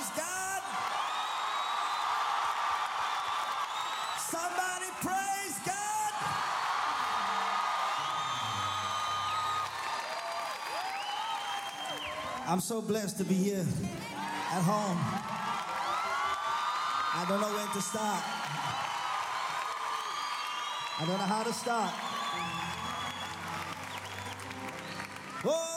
praise God. Somebody praise God. I'm so blessed to be here at home. I don't know when to start. I don't know how to start. Oh!